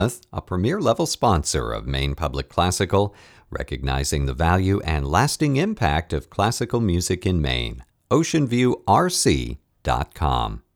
a premier-level sponsor of Maine Public Classical, recognizing the value and lasting impact of classical music in Maine. OceanviewRC.com